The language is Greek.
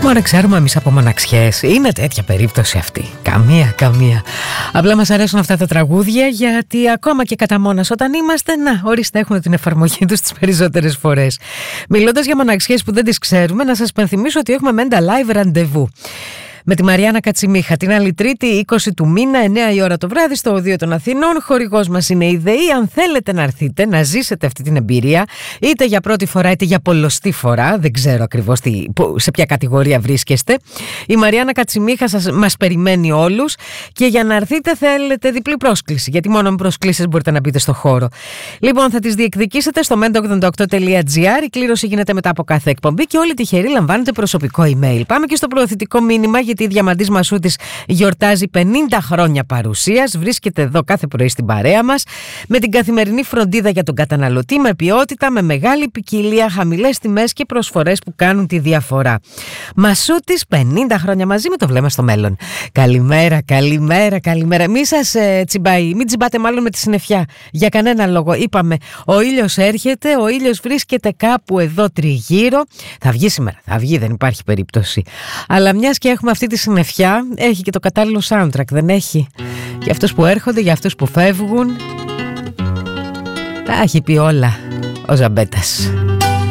Μωρέ, ξέρουμε εμείς από μοναξιές. Είναι τέτοια περίπτωση αυτή. Καμία. Απλά μας αρέσουν αυτά τα τραγούδια, γιατί ακόμα και κατά μόνας όταν είμαστε, ορίστε, έχουν την εφαρμογή τους τις περισσότερες φορές. Μιλώντας για μοναξιές που δεν τις ξέρουμε, να σας πενθυμίσω ότι έχουμε Mental Live ραντεβού με τη Μαριάννα Κατσιμίχα την άλλη Τρίτη, 20 του μήνα, 9 η ώρα το βράδυ, στο Οδείο των Αθηνών. Χορηγός μας είναι η ΔΕΗ. Αν θέλετε να έρθετε, να ζήσετε αυτή την εμπειρία, είτε για πρώτη φορά είτε για πολλωστή φορά, δεν ξέρω ακριβώς σε ποια κατηγορία βρίσκεστε, η Μαριάννα Κατσιμίχα μας περιμένει όλους, και για να έρθετε θέλετε διπλή πρόσκληση, γιατί μόνο με προσκλήσεις μπορείτε να μπείτε στο χώρο. Λοιπόν, θα τις διεκδικήσετε στο mendo88.gr. Η κλήρωση γίνεται μετά από κάθε εκπομπή και όλοι τυχεροί λαμβάνετε προσωπικό email. Πάμε και στο προωθητικό μήνυμα, γιατί η Διαμαντής Μασούτης γιορτάζει 50 χρόνια παρουσίας. Βρίσκεται εδώ κάθε πρωί στην παρέα μας, με την καθημερινή φροντίδα για τον καταναλωτή, με ποιότητα, με μεγάλη ποικιλία, χαμηλές τιμές και προσφορές που κάνουν τη διαφορά. Μασούτης, 50 χρόνια μαζί, με το βλέμμα στο μέλλον. Καλημέρα. Μη σας τσιμπάει, μην τσιμπάτε μάλλον με τη συννεφιά. Για κανένα λόγο. Είπαμε, ο ήλιος έρχεται, ο ήλιος βρίσκεται κάπου εδώ τριγύρω. Θα βγει σήμερα, δεν υπάρχει περίπτωση. Αλλά μιας και έχουμε αυτή τη συννεφιά, έχει και το κατάλληλο soundtrack, δεν έχει? Για αυτούς που έρχονται, για αυτούς που φεύγουν. Τα έχει πει όλα ο Ζαμπέτας.